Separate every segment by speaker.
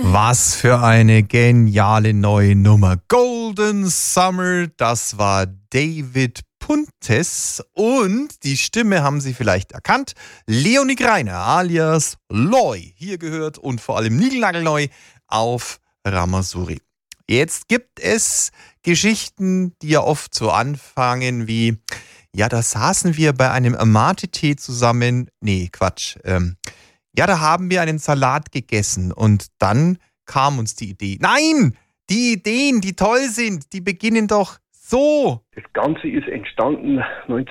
Speaker 1: Was für eine geniale neue Nummer. Golden Summer, das war David Puntes und die Stimme haben Sie vielleicht erkannt. Leonie Greiner alias Loy, hier gehört und vor allem niegelnagelneu auf Ramasuri. Jetzt gibt es Geschichten, die ja oft so anfangen wie, ja, da saßen wir bei einem Mate-Tee zusammen. Nee, Quatsch. Ja, da haben wir einen Salat gegessen und dann kam uns die Idee. Nein, die Ideen, die toll sind, die beginnen doch so.
Speaker 2: Das Ganze ist entstanden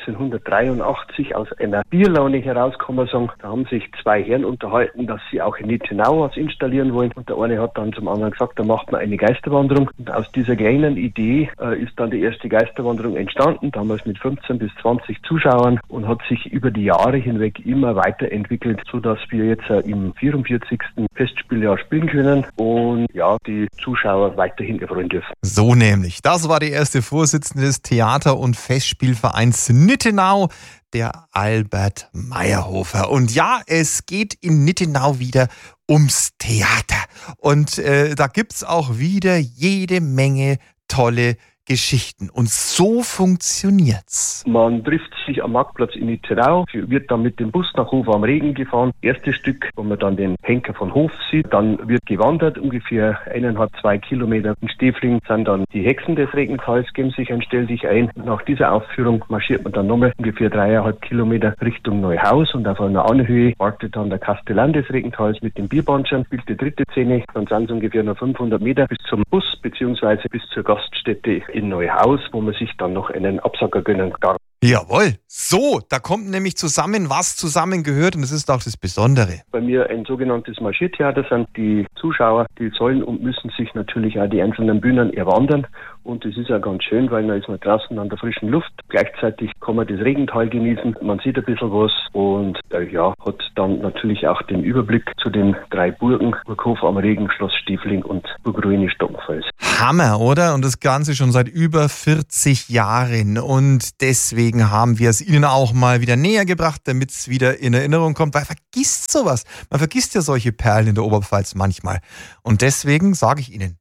Speaker 2: 1983 aus einer Bierlaune heraus, kann man sagen. Da haben sich zwei Herren unterhalten, dass sie auch in Nittenau was installieren wollen. Und der eine hat dann zum anderen gesagt, da macht man eine Geisterwanderung. Und aus dieser kleinen Idee ist dann die erste Geisterwanderung entstanden, damals mit 15 bis 20 Zuschauern und hat sich über die Jahre hinweg immer weiterentwickelt, sodass wir jetzt im 44. Festspieljahr spielen können und ja, die Zuschauer weiterhin erfreuen dürfen.
Speaker 1: So nämlich. Das war die erste Vorsitzende des Theater- und Festspielvereins Nittenau, der Albert Meyerhofer. Und ja, es geht in Nittenau wieder ums Theater. Und da gibt's auch wieder jede Menge tolle Geschichten. Und so funktioniert's.
Speaker 2: Man trifft sich am Marktplatz in Nittenau, wird dann mit dem Bus nach Hof am Regen gefahren. Erstes Stück, wo man dann den Henker von Hof sieht. Dann wird gewandert, ungefähr 1,5-2 Kilometer. In Stefling sind dann die Hexen des Regentals, geben sich ein Stell dich ein. Nach dieser Aufführung marschiert man dann nochmal ungefähr 3,5 Kilometer Richtung Neuhaus und auf einer Anhöhe wartet dann der Kastellan des Regentals mit dem Bierbanschern, spielt die dritte Szene. Dann sind es ungefähr noch 500 Meter bis zum Bus bzw. bis zur Gaststätte in Neuhaus, wo man sich dann noch einen Absacker gönnen kann.
Speaker 1: Jawohl, so, da kommt nämlich zusammen, was zusammengehört und das ist auch das Besondere.
Speaker 2: Bei mir ein sogenanntes Marschiertheater sind die Zuschauer, die sollen und müssen sich natürlich auch die einzelnen Bühnen erwandern und das ist ja ganz schön, weil dann ist man draußen an der frischen Luft, gleichzeitig kann man das Regental genießen, man sieht ein bisschen was und hat dann natürlich auch den Überblick zu den drei Burgen, Burghof am Regen, Schloss Stefling und Burg Ruine-Stockenfels.
Speaker 1: Hammer, oder? Und das Ganze schon seit über 40 Jahren und deswegen haben wir es Ihnen auch mal wieder näher gebracht, damit es wieder in Erinnerung kommt, weil vergisst sowas. Man vergisst ja solche Perlen in der Oberpfalz manchmal. Und deswegen sage ich Ihnen,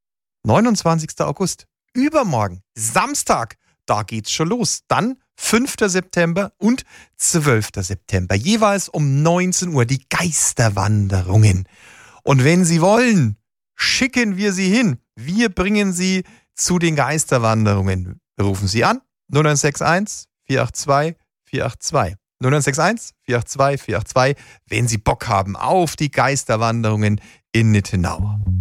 Speaker 1: 29. August, übermorgen, Samstag, da geht's schon los. Dann 5. September und 12. September, jeweils um 19 Uhr, die Geisterwanderungen. Und wenn Sie wollen, schicken wir Sie hin. Wir bringen Sie zu den Geisterwanderungen. Rufen Sie an, 0961 482 482. 0961 482 482, wenn Sie Bock haben auf die Geisterwanderungen in Nittenau.